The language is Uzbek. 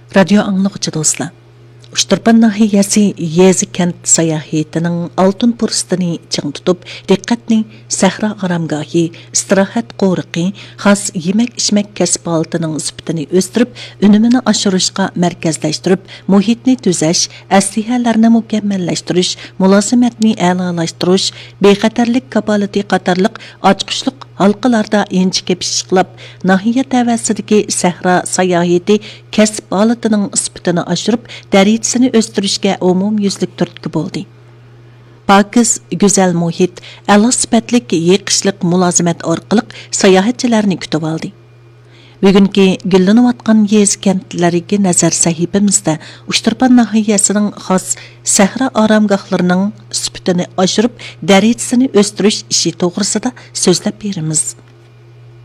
Radio anlıqçı dostlar. Ushturpan nahiyasi yezi kent sayahiyetining altın fursatini ching tutib, diqqatni sahra aramgohi, istirohat qo'riqi, xos yemek-ichmak kasb holatining sifatini o'stirib, unumini oshirishga markazlashtirib, muhitni tuzash, aslihalarni mukammallashtirish, mulozimatni a'lolashtirish, bexatarlik kapolati qatorliq ochqishliq halqalarda enchike pishiqlab, nahiya tavasidagi sahra sayohati kasb holatining sifatini oshirib, darajasini o'stirishga umumyuzlik turtki bo'ldi. Pakiz, go'zal muhit, a'lo sifatlik yiqishliq mulozimat orqali sayohatchilarni kutib oldi. Bugungi gullanayotgan yez kentlariga nazar sahifamizda Ushturpan nahiyasining xos sahra oromgohlarining sifatini oshirib, darajasini o'stirish ishi to'g'risida so'zlab beramiz.